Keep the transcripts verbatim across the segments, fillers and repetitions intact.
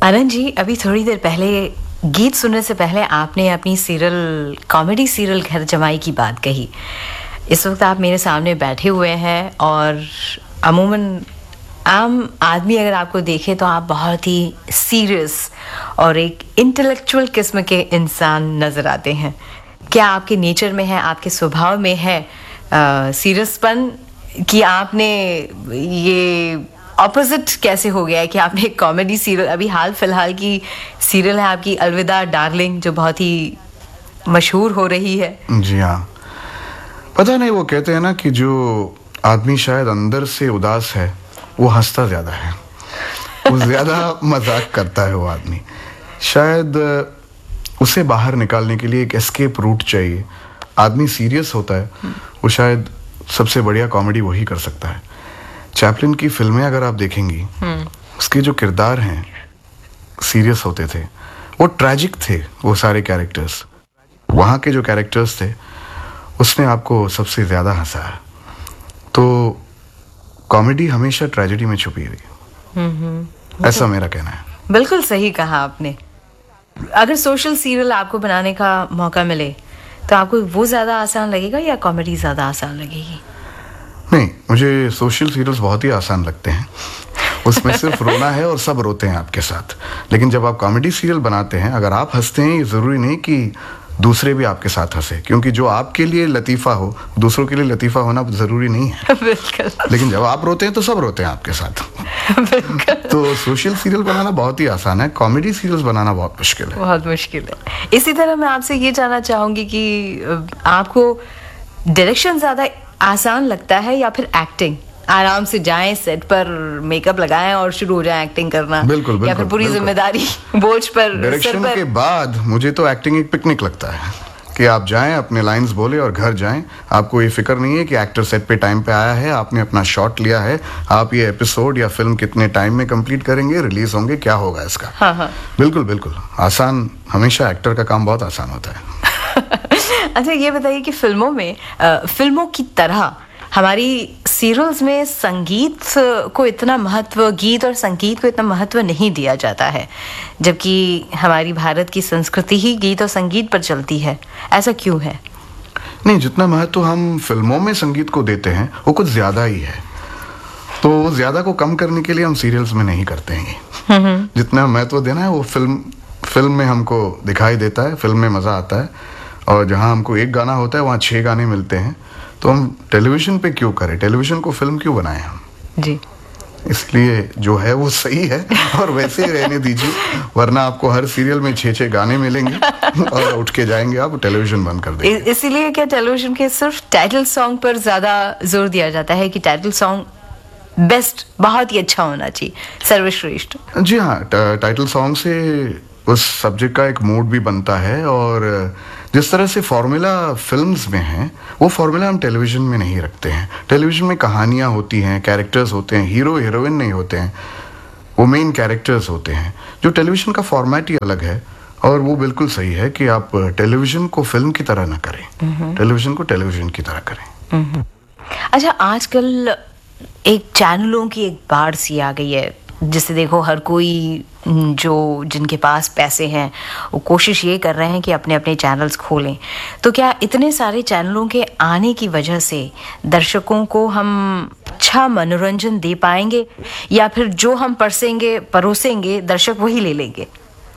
आनंद जी, अभी थोड़ी देर पहले गीत सुनने से पहले आपने अपनी सीरियल कॉमेडी सीरियल घर जमाई की बात कही। इस वक्त आप मेरे सामने बैठे हुए हैं और अमूमन आम आदमी अगर आपको देखे तो आप बहुत ही सीरियस और एक इंटेलेक्चुअल किस्म के इंसान नज़र आते हैं। क्या आपके नेचर में है, आपके स्वभाव में है सीरियसपन, कि आपने ये ऑपोजिट कैसे हो गया है कि आपने एक कॉमेडी सीरियल, अभी हाल फिलहाल की सीरियल है आपकी अलविदा डार्लिंग, जो बहुत ही मशहूर हो रही है। जी हाँ, पता नहीं, वो कहते हैं ना कि जो आदमी शायद अंदर से उदास है वो हंसता ज्यादा है, वो ज्यादा मजाक करता है। वो आदमी शायद उसे बाहर निकालने के लिए एक एस्केप रूट चाहिए। आदमी सीरियस होता है, वो शायद सबसे बढ़िया कॉमेडी वही कर सकता है। चैपलिन की फिल्में अगर आप देखेंगी, उसके जो किरदार हैं सीरियस होते थे, वो ट्रैजिक थे। वो सारे कैरेक्टर्स, वहाँ के जो कैरेक्टर्स थे, उसने आपको सबसे ज़्यादा हंसाया। तो कॉमेडी हमेशा ट्रेजेडी में छुपी हुई, ऐसा मेरा कहना है। बिल्कुल सही कहा आपने। अगर सोशल सीरियल आपको बनाने का मौका मिले तो आपको वो ज़्यादा आसान लगेगा या कॉमेडी ज़्यादा आसान लगेगी? नहीं, मुझे सोशल सीरियल्स बहुत ही आसान लगते हैं। उसमें सिर्फ रोना है और सब रोते हैं आपके साथ। लेकिन जब आप कॉमेडी सीरियल बनाते हैं, अगर आप हंसते हैं, ये ज़रूरी नहीं कि दूसरे भी आपके साथ हंसे, क्योंकि जो आपके लिए लतीफ़ा हो दूसरों के लिए लतीफ़ा होना ज़रूरी नहीं है। बिल्कुल। लेकिन जब आप रोते हैं तो सब रोते हैं आपके साथ। बिल्कुल। तो सोशल सीरियल बनाना बहुत ही आसान है, कॉमेडी सीरियल्स बनाना बहुत मुश्किल है। बहुत मुश्किल है। इसी तरह मैं आपसे ये जानना चाहूँगी कि आपको डायरेक्शन ज़्यादा आसान लगता है या फिर एक्टिंग? आराम से जाएं सेट पर, मेकअप लगाएं और शुरू हो जाए एक्टिंग करना। बिल्कुल, बिल्कुल, या फिर पूरी जिम्मेदारी बोझ पर, डायरेक्शन पर... के बाद मुझे तो एक्टिंग एक पिकनिक लगता है कि आप जाएं, अपने लाइंस बोले और घर जाएं। आपको ये फिक्र नहीं है कि एक्टर सेट पे टाइम पे आया है, आपने अपना शॉट लिया है, आप ये एपिसोड या फिल्म कितने टाइम में कंप्लीट करेंगे, रिलीज होंगे, क्या होगा इसका। हाँ हाँ। बिल्कुल बिल्कुल आसान, हमेशा एक्टर का काम बहुत आसान होता है। अच्छा, ये बताइए कि फिल्मों में आ, फिल्मों की तरह हमारी सीरियल्स में संगीत को इतना महत्व, गीत और संगीत को इतना महत्व नहीं दिया जाता है, जबकि हमारी भारत की संस्कृति ही गीत और संगीत पर चलती है। ऐसा क्यों है? नहीं, जितना महत्व हम फिल्मों में संगीत को देते हैं वो कुछ ज़्यादा ही है। तो ज़्यादा को कम करने के लिए हम सीरियल्स में नहीं करते हैं। जितना महत्व देना है वो फिल्म फिल्म में हमको दिखाई देता है, फिल्म में मज़ा आता है। और जहाँ हमको एक गाना होता है वहाँ छः गाने मिलते हैं, तो हम टेलीविज़न पे क्यों करें, टेलीविज़न को फिल्म क्यों बनाएं हम? जी, इसलिए जो है वो सही है और वैसे ही रहने दीजिए, वरना आपको हर सीरियल में छः छः गाने मिलेंगे और उठ के जाएंगे आप, टेलीविज़न बंद कर देंगे। इसीलिए क्या टेलीविज़न के सिर्फ टाइटल सॉन्ग पर ज़्यादा जोर दिया जाता है कि टाइटल सॉन्ग बेस्ट, बहुत ही अच्छा होना चाहिए, सर्वश्रेष्ठ? जी हाँ, टाइटल सॉन्ग से उस सब्जेक्ट का एक मूड भी बनता है, और जिस तरह से फॉर्मूला फिल्म्स में है वो फॉर्मूला हम टेलीविज़न में नहीं रखते हैं। टेलीविज़न में कहानियाँ होती हैं, कैरेक्टर्स होते हैं, हीरो हीरोइन नहीं होते हैं, वो मेन कैरेक्टर्स होते हैं। जो टेलीविज़न का फॉर्मेट ही अलग है, और वो बिल्कुल सही है कि आप टेलीविज़न को फिल्म की तरह ना करें, टेलीविज़न को टेलीविज़न की तरह करें। अच्छा, आजकल एक चैनलों की एक बाढ़ सी आ गई है, जिससे देखो हर कोई जो जिनके पास पैसे हैं वो कोशिश ये कर रहे हैं कि अपने अपने चैनल्स खोलें। तो क्या इतने सारे चैनलों के आने की वजह से दर्शकों को हम अच्छा मनोरंजन दे पाएंगे, या फिर जो हम परसेंगे परोसेंगे दर्शक वही ले लेंगे?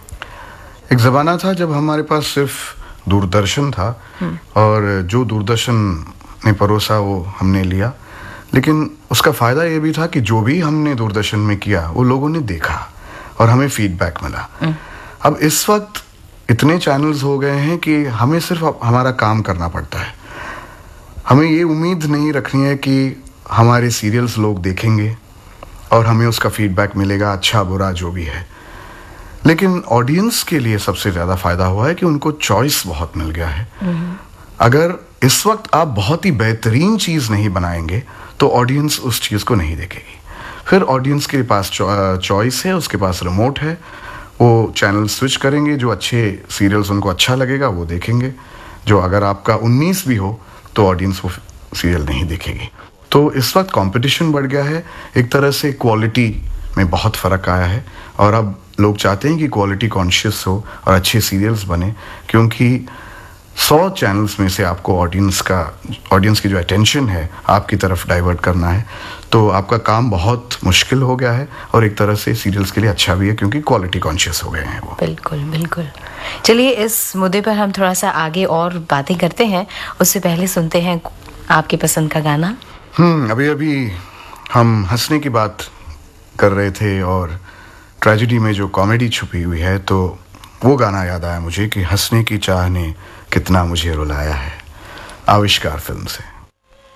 एक ज़माना था जब हमारे पास सिर्फ दूरदर्शन था, और जो दूरदर्शन ने परोसा वो हमने लिया। लेकिन उसका फ़ायदा ये भी था कि जो भी हमने दूरदर्शन में किया वो लोगों ने देखा और हमें फीडबैक मिला। अब इस वक्त इतने चैनल्स हो गए हैं कि हमें सिर्फ हमारा काम करना पड़ता है। हमें ये उम्मीद नहीं रखनी है कि हमारे सीरियल्स लोग देखेंगे और हमें उसका फीडबैक मिलेगा, अच्छा बुरा जो भी है। लेकिन ऑडियंस के लिए सबसे ज़्यादा फ़ायदा हुआ है कि उनको चॉइस बहुत मिल गया है। अगर इस वक्त आप बहुत ही बेहतरीन चीज़ नहीं बनाएंगे तो ऑडियंस उस चीज़ को नहीं देखेगी। फिर ऑडियंस के पास चॉइस है, उसके पास रिमोट है, वो चैनल स्विच करेंगे, जो अच्छे सीरियल्स उनको अच्छा लगेगा वो देखेंगे, जो अगर आपका उन्नीस भी हो तो ऑडियंस वो सीरियल नहीं देखेगी। तो इस वक्त कंपटीशन बढ़ गया है, एक तरह से क्वालिटी में बहुत फ़र्क आया है, और अब लोग चाहते हैं कि क्वालिटी कॉन्शियस हो और अच्छे सीरियल्स बने, क्योंकि सौ चैनल्स में से आपको ऑडियंस का ऑडियंस की जो अटेंशन है आपकी तरफ डाइवर्ट करना है, तो आपका काम बहुत मुश्किल हो गया है और एक तरह से सीरियल्स के लिए अच्छा भी है क्योंकि क्वालिटी कॉन्शियस हो गए हैं वो। बिल्कुल बिल्कुल। चलिए इस मुद्दे पर हम थोड़ा सा आगे और बातें करते हैं, उससे पहले सुनते हैं आपकी पसंद का गाना। हम्म अभी अभी हम हंसने की बात कर रहे थे और ट्रेजेडी में जो कॉमेडी छुपी हुई है, तो वो गाना याद आया मुझे कि हंसने की चाह ने कितना मुझे रुलाया है, आविष्कार फिल्म से।